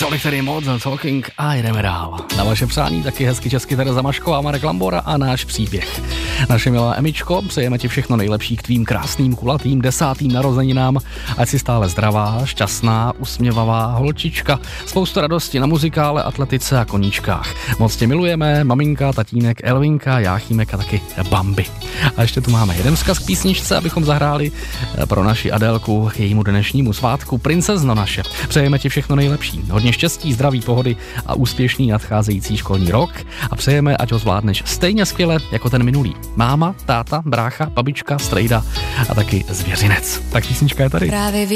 Tolik tedy Modern Talking a jdeme dál. Na vaše přání taky hezky česky Tereza Mašková, Marek Lambora a náš příběh. Naše milá Emičko, přejeme ti všechno nejlepší k tvým krásným, kulatým 10. narozeninám. Ať si stále zdravá, šťastná, usměvavá holčička. Spoustu radosti na muzikále, atletice a koníčkách. Moc tě milujeme, maminka, tatínek, Elvinka, Jáchymek a taky Bambi. A ještě tu máme jeden vzkaz k písničce, abychom zahráli pro naši Adélku k jejímu dnešnímu svátku. Princezno naše, přejeme ti všechno nejlepší. Hodně štěstí, zdraví, pohody a úspěšný nadcházející školní rok a přejeme, ať ho zvládneš stejně skvěle jako ten minulý. Máma, táta, brácha, babička, strejda a taky zvěřinec. Tak písnička je tady.